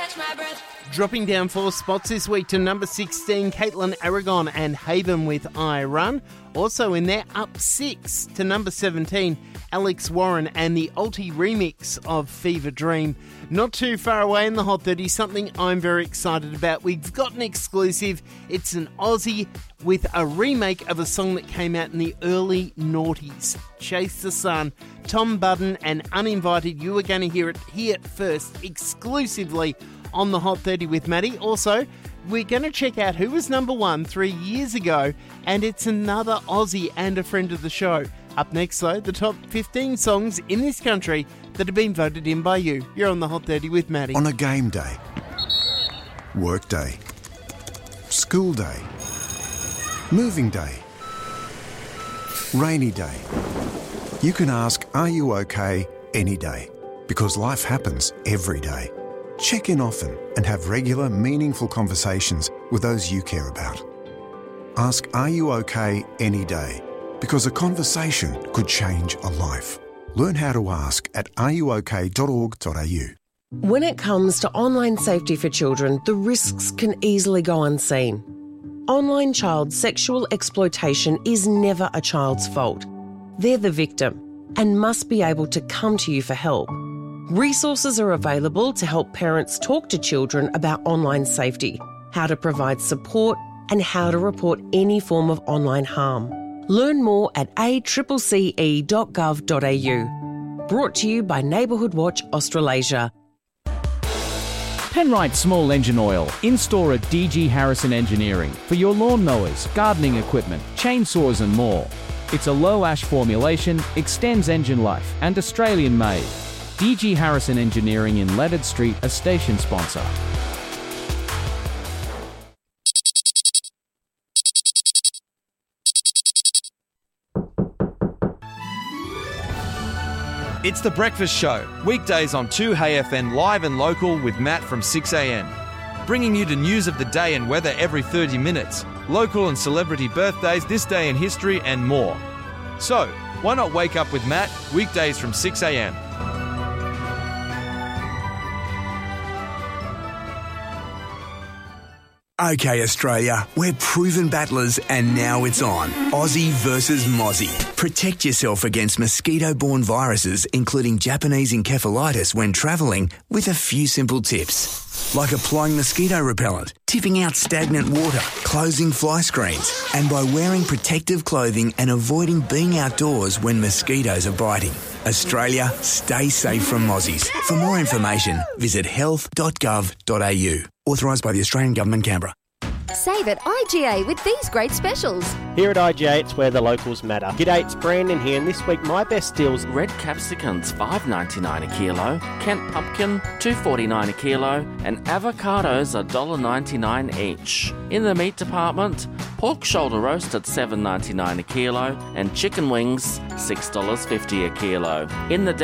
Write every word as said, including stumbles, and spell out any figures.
Dropping down four spots this week to number sixteen, Caitlin Aragon and Haven with I Run. Also in there, up six to number seventeen, Alex Warren and the Alti remix of Fever Dream. Not too far away in the Hot thirty, something I'm very excited about. We've got an exclusive. It's an Aussie with a remake of a song that came out in the early noughties. Chase the Sun, Tom Budden and Uninvited. You are going to hear it here first, exclusively on the Hot thirty with Maddie. Also, we're going to check out who was number one three years ago, and it's another Aussie and a friend of the show. Up next, though, the top fifteen songs in this country that have been voted in by you. You're on the Hot thirty with Maddie. On a game day, work day, school day, moving day, rainy day, you can ask, are you okay, any day? Because life happens every day. Check in often and have regular, meaningful conversations with those you care about. Ask, are you okay, any day? Because a conversation could change a life. Learn how to ask at are you okay dot org dot a u. When it comes to online safety for children, the risks can easily go unseen. Online child sexual exploitation is never a child's fault. They're the victim and must be able to come to you for help. Resources are available to help parents talk to children about online safety, how to provide support, and how to report any form of online harm. Learn more at a c c c e dot gov dot a u. Brought to you by Neighbourhood Watch Australasia. Penrite Small Engine Oil, in-store at D G Harrison Engineering for your lawnmowers, gardening equipment, chainsaws and more. It's a low-ash formulation, extends engine life and Australian-made. D G Harrison Engineering in Leonard Street, a station sponsor. It's The Breakfast Show, weekdays on two H A F N live and local with Matt from six a m. Bringing you the news of the day and weather every thirty minutes, local and celebrity birthdays, this day in history and more. So, why not wake up with Matt, weekdays from six a m. OK Australia, we're proven battlers and now it's on. Aussie versus Mozzie. Protect yourself against mosquito-borne viruses, including Japanese encephalitis when travelling, with a few simple tips. Like applying mosquito repellent, tipping out stagnant water, closing fly screens, and by wearing protective clothing and avoiding being outdoors when mosquitoes are biting. Australia, stay safe from mozzies. For more information, visit health dot gov dot a u. Authorised by the Australian Government, Canberra. Save at I G A with these great specials. Here at I G A, it's where the locals matter. G'day, it's Brandon here, and this week my best deals: red capsicums five ninety-nine a kilo, Kent pumpkin two forty-nine a kilo, and avocados one dollar ninety-nine each. In the meat department, pork shoulder roast at seven ninety-nine a kilo, and chicken wings six dollars fifty a kilo. In the